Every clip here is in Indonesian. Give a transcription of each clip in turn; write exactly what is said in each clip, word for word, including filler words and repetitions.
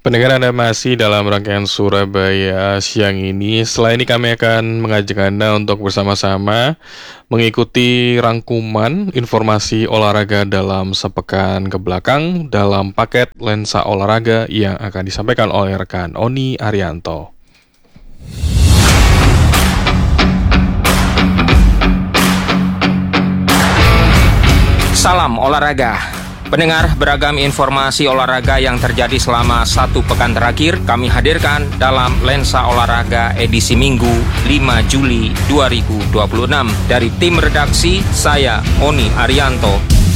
Pendengar, Anda masih dalam rangkaian Surabaya siang ini. Setelah ini kami akan mengajak Anda untuk bersama-sama mengikuti rangkuman informasi olahraga dalam sepekan kebelakang dalam paket Lensa Olahraga yang akan disampaikan oleh rekan Oni Arianto. Salam olahraga. Pendengar, beragam informasi olahraga yang terjadi selama satu pekan terakhir kami hadirkan dalam Lensa Olahraga edisi Minggu lima Juli dua ribu dua puluh enam. Dari tim redaksi, saya Oni Arianto.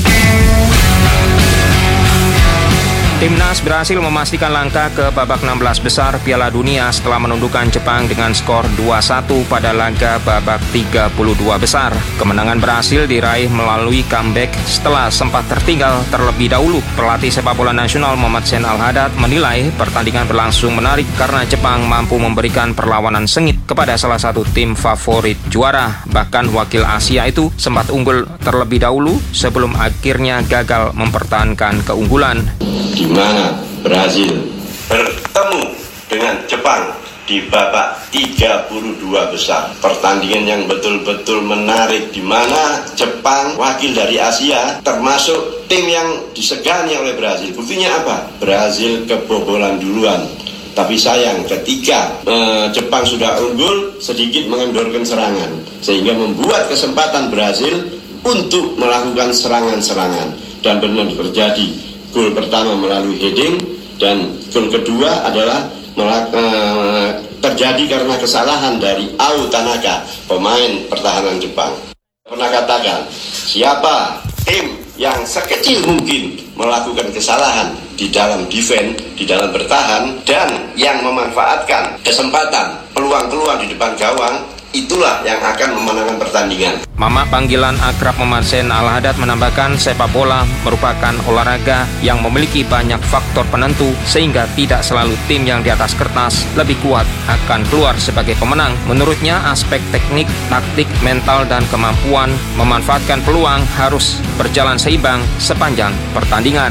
Timnas berhasil memastikan langkah ke babak enam belas besar Piala Dunia setelah menundukkan Jepang dengan skor dua satu pada laga babak tiga puluh dua besar. Kemenangan berhasil diraih melalui comeback setelah sempat tertinggal terlebih dahulu. Pelatih sepak bola nasional Mohamad Al-Haddad menilai pertandingan berlangsung menarik karena Jepang mampu memberikan perlawanan sengit kepada salah satu tim favorit juara. Bahkan wakil Asia itu sempat unggul terlebih dahulu sebelum akhirnya gagal mempertahankan keunggulan. Di mana Brazil bertemu dengan Jepang di babak tiga puluh dua besar. Pertandingan yang betul-betul menarik, di mana Jepang, wakil dari Asia, termasuk tim yang disegani oleh Brazil. Buktinya apa? Brazil kebobolan duluan. Tapi sayang, ketika eh, Jepang sudah unggul, sedikit mengendorkan serangan, sehingga membuat kesempatan Brazil untuk melakukan serangan-serangan. Dan benar terjadi. Gol pertama melalui heading, dan gol kedua adalah melak- uh, terjadi karena kesalahan dari Ao Tanaka, pemain pertahanan Jepang. Pernah katakan, siapa tim yang sekecil mungkin melakukan kesalahan di dalam defense, di dalam bertahan, dan yang memanfaatkan kesempatan, peluang-peluang di depan gawang, itulah yang akan memenangkan pertandingan. Mama panggilan akrab Mohamad Al-Haddad menambahkan sepak bola merupakan olahraga yang memiliki banyak faktor penentu sehingga tidak selalu tim yang di atas kertas lebih kuat akan keluar sebagai pemenang. Menurutnya aspek teknik, taktik, mental, dan kemampuan memanfaatkan peluang harus berjalan seimbang sepanjang pertandingan.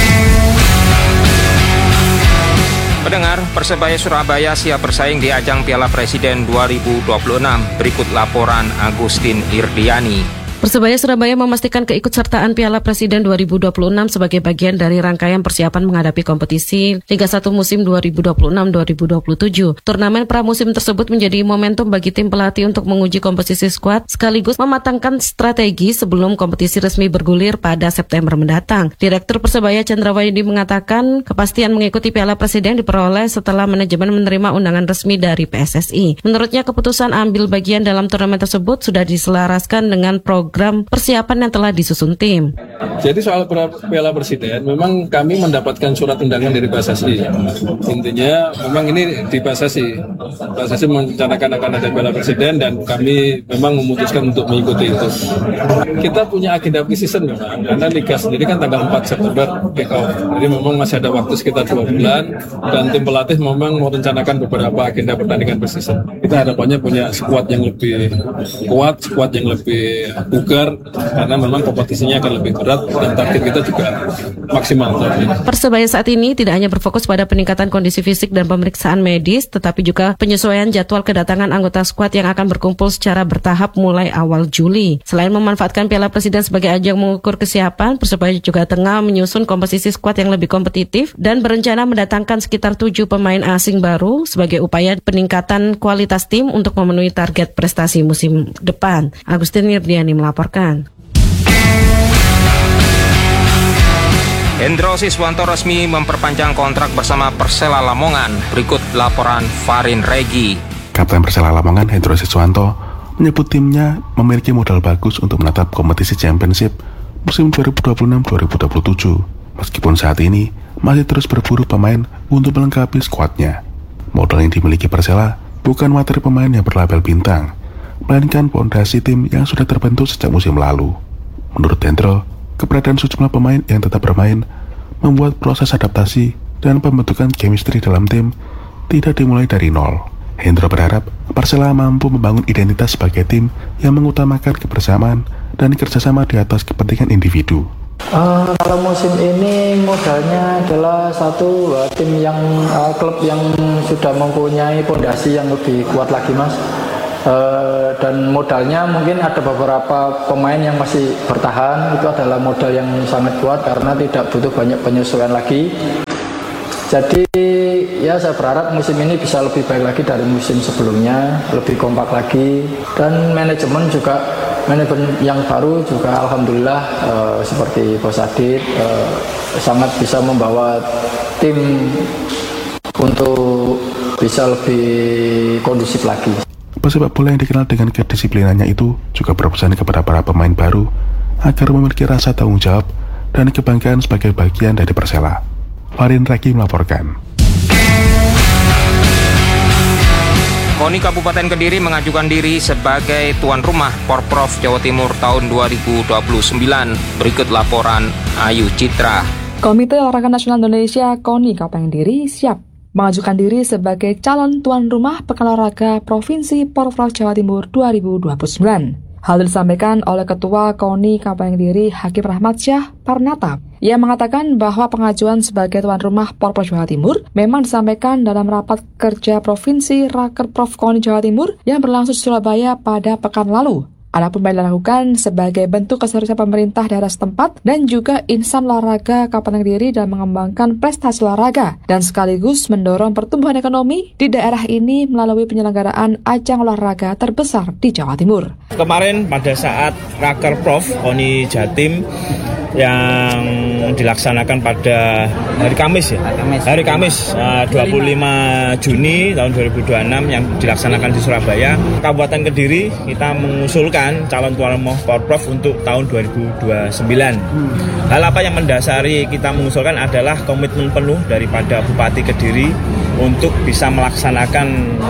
Pendengar, Persebaya Surabaya siap bersaing di ajang Piala Presiden dua ribu dua puluh enam. Berikut laporan Agustin Irdiani. Persebaya Surabaya memastikan keikutsertaan Piala Presiden dua ribu dua puluh enam sebagai bagian dari rangkaian persiapan menghadapi kompetisi Liga satu musim dua ribu dua puluh enam dua ribu dua puluh tujuh. Turnamen pramusim tersebut menjadi momentum bagi tim pelatih untuk menguji komposisi skuad sekaligus mematangkan strategi sebelum kompetisi resmi bergulir pada September mendatang. Direktur Persebaya Chandrawayudi mengatakan kepastian mengikuti Piala Presiden diperoleh setelah manajemen menerima undangan resmi dari P S S I. Menurutnya keputusan ambil bagian dalam turnamen tersebut sudah diselaraskan dengan program program persiapan yang telah disusun tim. Jadi soal Piala Presiden, memang kami mendapatkan surat undangan dari P S S I. Intinya memang ini di P S S I. P S S I merencanakan akan ada Piala Presiden dan kami memang memutuskan untuk mengikuti itu. Kita punya agenda pre-season memang, karena Liga sendiri kan tanggal empat September kick off. Jadi memang masih ada waktu sekitar dua bulan dan tim pelatih memang merencanakan beberapa agenda pertandingan pre-season. Kita harapannya punya skuad yang lebih kuat, skuad yang lebih bugar, karena memang kompetisinya akan lebih berat dan target kita juga maksimal. Persebaya saat ini tidak hanya berfokus pada peningkatan kondisi fisik dan pemeriksaan medis, tetapi juga penyesuaian jadwal kedatangan anggota skuad yang akan berkumpul secara bertahap mulai awal Juli. Selain memanfaatkan Piala Presiden sebagai ajang mengukur kesiapan, Persebaya juga tengah menyusun komposisi skuad yang lebih kompetitif dan berencana mendatangkan sekitar tujuh pemain asing baru sebagai upaya peningkatan kualitas tim untuk memenuhi target prestasi musim depan. Agustin Irdiani melaporkan. Hendro Siswanto resmi memperpanjang kontrak bersama Persela Lamongan. Berikut laporan Farin Regi. Kapten Persela Lamongan Hendro Siswanto menyebut timnya memiliki modal bagus untuk menatap kompetisi Championship musim dua ribu dua puluh enam dua ribu dua puluh tujuh. Meskipun saat ini masih terus berburu pemain untuk melengkapi skuadnya. Modal yang dimiliki Persela bukan materi pemain yang berlabel bintang, melainkan fondasi tim yang sudah terbentuk sejak musim lalu. Menurut Hendro, keberadaan sejumlah pemain yang tetap bermain membuat proses adaptasi dan pembentukan chemistry dalam tim tidak dimulai dari nol. Hendro berharap Persela mampu membangun identitas sebagai tim yang mengutamakan kebersamaan dan kerjasama di atas kepentingan individu. Uh, kalau musim ini modalnya adalah satu uh, tim yang uh, klub yang sudah mempunyai fondasi yang lebih kuat lagi, Mas. Uh, dan modalnya mungkin ada beberapa pemain yang masih bertahan, itu adalah modal yang sangat kuat karena tidak butuh banyak penyesuaian lagi. Jadi ya saya berharap musim ini bisa lebih baik lagi dari musim sebelumnya, lebih kompak lagi, dan manajemen juga manajemen yang baru juga alhamdulillah uh, seperti Bos Adit uh, sangat bisa membawa tim untuk bisa lebih kondusif lagi. Pesepak bola yang dikenal dengan kedisiplinannya itu juga berpesan kepada para pemain baru agar memiliki rasa tanggung jawab dan kebanggaan sebagai bagian dari Persela. Farin Raki melaporkan. KONI Kabupaten Kediri mengajukan diri sebagai tuan rumah Porprov Jawa Timur tahun dua ribu dua puluh sembilan. Berikut laporan Ayu Citra. Komite Olahraga Nasional Indonesia KONI Kabupaten Kediri siap mengajukan diri sebagai calon tuan rumah Pekan Olahraga Provinsi Porprov Jawa Timur dua ribu dua puluh sembilan. Hal itu disampaikan oleh Ketua KONI Kabupaten Kediri Hakim Rahmat Syah Parnata. Ia mengatakan bahwa pengajuan sebagai tuan rumah Porprov Jawa Timur memang disampaikan dalam rapat kerja Provinsi Rakerprov KONI Jawa Timur yang berlangsung di Surabaya pada pekan lalu. Adapun yang dilakukan sebagai bentuk keseriusan pemerintah daerah setempat dan juga insan olahraga Kabupaten Kediri dalam mengembangkan prestasi olahraga dan sekaligus mendorong pertumbuhan ekonomi di daerah ini melalui penyelenggaraan ajang olahraga terbesar di Jawa Timur. Kemarin pada saat Rakerprov KONI Jatim yang dilaksanakan pada hari Kamis ya, hari Kamis uh, dua puluh lima Juni tahun dua ribu dua puluh enam yang dilaksanakan di Surabaya, Kabupaten Kediri kita mengusulkan calon tuan rumah Porprov untuk tahun dua ribu dua puluh sembilan. Hal apa yang mendasari kita mengusulkan adalah komitmen penuh daripada Bupati Kediri untuk bisa melaksanakan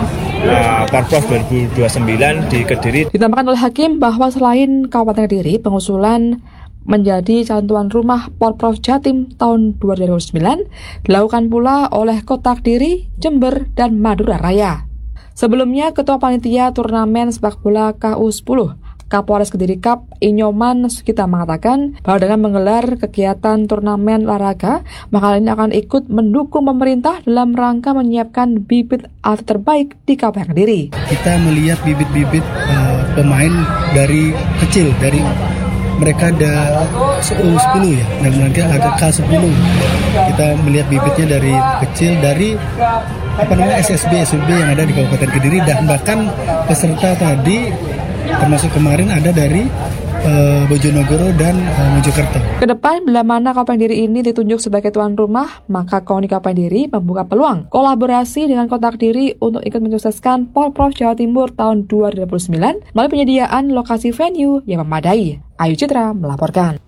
uh, Porprov dua ribu dua puluh sembilan di Kediri. Ditambahkan oleh Hakim bahwa selain Kabupaten Kediri, pengusulan menjadi calon tuan rumah Porprov Jatim tahun dua ribu dua puluh sembilan dilakukan pula oleh Kota Kediri, Jember, dan Madura Raya. Sebelumnya, Ketua Panitia Turnamen Sepak Bola K U sepuluh Kapolres Kediri Cup Inyoman Sukita mengatakan bahwa dengan menggelar kegiatan turnamen olahraga, maka ini akan ikut mendukung pemerintah dalam rangka menyiapkan bibit atlet terbaik di Kabupaten Kediri. Kita melihat bibit-bibit uh, pemain dari kecil, dari mereka ada U sepuluh ya, dan nanti ada K sepuluh. Kita melihat bibitnya dari kecil, dari apa namanya S S B S S B yang ada di Kabupaten Kediri, dan bahkan peserta tadi termasuk kemarin ada dari uh, Bojonegoro dan uh, Mojokerto. Kedepan, bila mana Kabupaten Kediri ini ditunjuk sebagai tuan rumah, maka KONI Kabupaten Kediri membuka peluang kolaborasi dengan Kota Kediri untuk ikut mensukseskan Porprov Jawa Timur tahun dua ribu dua puluh sembilan melalui penyediaan lokasi venue yang memadai. Ayu Citra melaporkan.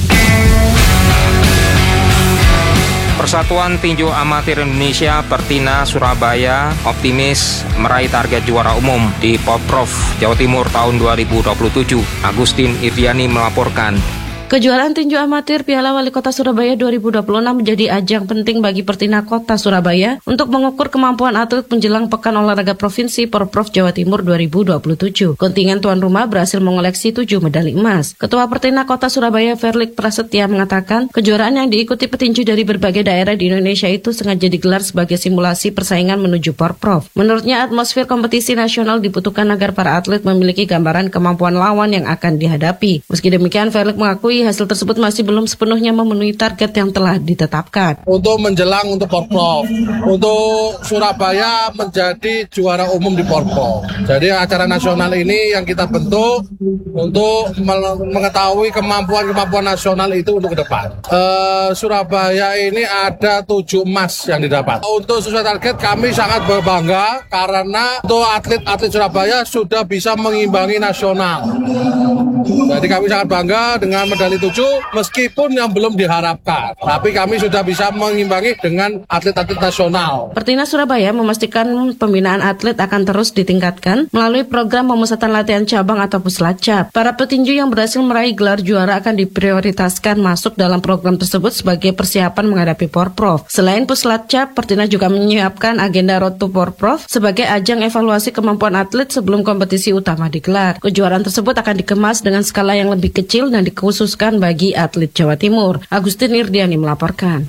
Persatuan Tinju Amatir Indonesia Pertina Surabaya optimis meraih target juara umum di Porprov Jawa Timur tahun dua ribu dua puluh tujuh. Agustin Irdiani melaporkan. Kejuaraan tinju amatir Piala Wali Kota Surabaya dua ribu dua puluh enam menjadi ajang penting bagi Pertina Kota Surabaya untuk mengukur kemampuan atlet menjelang Pekan Olahraga Provinsi Porprov Jawa Timur dua ribu dua puluh tujuh. Kontingen tuan rumah berhasil mengoleksi tujuh medali emas. Ketua Pertina Kota Surabaya Verlik Prasetya mengatakan, kejuaraan yang diikuti petinju dari berbagai daerah di Indonesia itu sengaja digelar sebagai simulasi persaingan menuju Porprov. Menurutnya, atmosfer kompetisi nasional dibutuhkan agar para atlet memiliki gambaran kemampuan lawan yang akan dihadapi. Meski demikian, Verlik mengakui hasil tersebut masih belum sepenuhnya memenuhi target yang telah ditetapkan. Untuk menjelang untuk Porprov, untuk Surabaya menjadi juara umum di Porprov. Jadi acara nasional ini yang kita bentuk untuk mengetahui kemampuan-kemampuan nasional itu untuk ke depan. Uh, Surabaya ini ada tujuh emas yang didapat. Untuk sesuai target kami sangat berbangga karena untuk atlet-atlet Surabaya sudah bisa mengimbangi nasional. Jadi kami sangat bangga dengan medali tujuh meskipun yang belum diharapkan. Tapi kami sudah bisa mengimbangi dengan atlet-atlet nasional. Pertina Surabaya memastikan pembinaan atlet akan terus ditingkatkan melalui program pemusatan latihan cabang atau puslacap. Para petinju yang berhasil meraih gelar juara akan diprioritaskan masuk dalam program tersebut sebagai persiapan menghadapi Porprov. Selain puslacap, Pertina juga menyiapkan agenda Road to Porprov sebagai ajang evaluasi kemampuan atlet sebelum kompetisi utama digelar. Kejuaraan tersebut akan dikemas dengan dengan skala yang lebih kecil dan dikhususkan bagi atlet Jawa Timur. Agustin Irdiani melaporkan.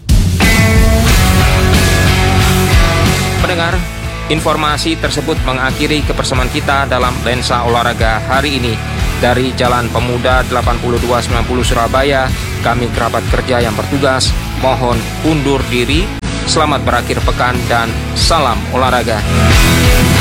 Pendengar, informasi tersebut mengakhiri kebersamaan kita dalam Lensa Olahraga hari ini. Dari Jalan Pemuda delapan puluh dua sembilan puluh Surabaya, kami kerabat kerja yang bertugas mohon undur diri. Selamat berakhir pekan dan salam olahraga.